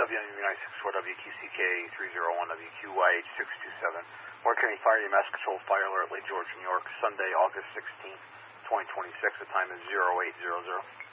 WNU964WQCK 301WQYH627. Warren County Fire EMS Control Fire Alert, Lake George, New York, Sunday, August 16th, 2026. The time is 0800.